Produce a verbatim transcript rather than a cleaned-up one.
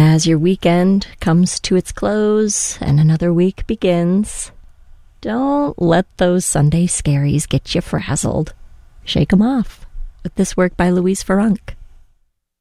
As your weekend comes to its close and another week begins, don't let those Sunday scaries get you frazzled. Shake 'em off with this work by Louise Farunk.